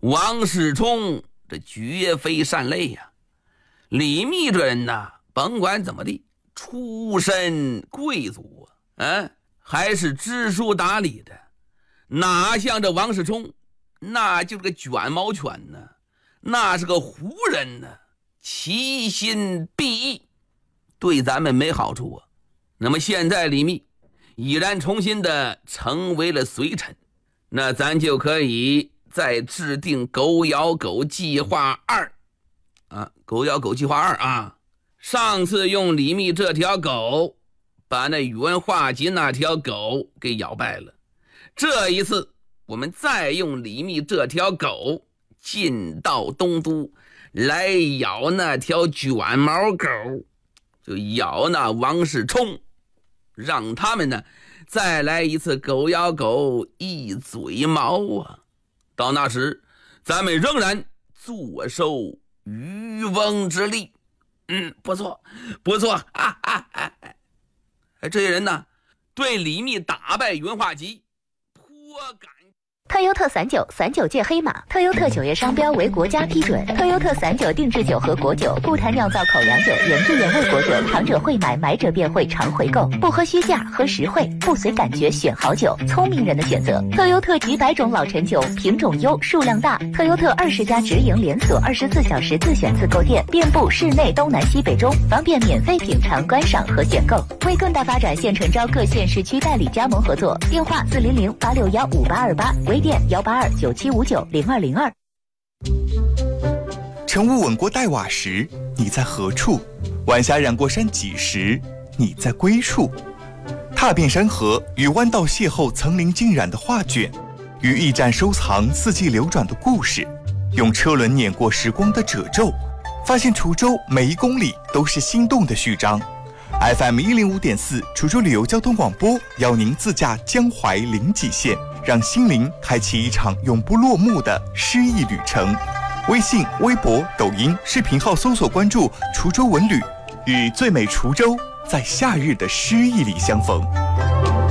王世充这绝非善类呀。李密这人呐，甭管怎么地，出身贵族啊，还是知书达理的，哪像这王世充，那就是个卷毛犬呢，那是个胡人呢，其心必异，对咱们没好处啊。那么现在李密已然重新的成为了随臣，那咱就可以再制定狗咬狗计划2啊，狗咬狗计划2啊。上次用李密这条狗把那宇文化及那条狗给咬败了，这一次我们再用李密这条狗进到东都来咬那条卷毛狗，就咬那王世充，让他们呢再来一次狗咬狗一嘴毛啊。到那时咱们仍然坐收渔翁之利。不错不错这些人呢对李密打败宇文化及颇感。 特优特散酒界黑马，特优特酒业商标为国家批准。特优特散酒定制酒和果酒，不谈酿造口粮酒、原汁原味果酒，尝者会买，买者便会常回购。不喝虚价，喝实惠，不随感觉选好酒，聪明人的选择。特优特几百种老陈酒，品种优，数量大。特优特20家直营连锁，24小时自选自购店，遍布市内东南西北中，方便免费品尝、观赏和选购。为更大发展，现诚招各县市区代理加盟合作，电话400-861-5828，微店182-9759-0202。 晨雾吻过黛瓦时，你在何处？晚霞染过山脊时，你在归处。踏遍山河，与弯道邂逅层林尽染的画卷，与驿站收藏四季流转的故事，用车轮碾过时光的褶皱，发现滁州每一公里都是心动的序章。FM 105.4滁州旅游交通广播邀您自驾江淮临济线，让心灵开启一场永不落幕的诗意旅程。微信、微博、抖音视频号搜索关注滁州文旅，与最美滁州在夏日的诗意里相逢。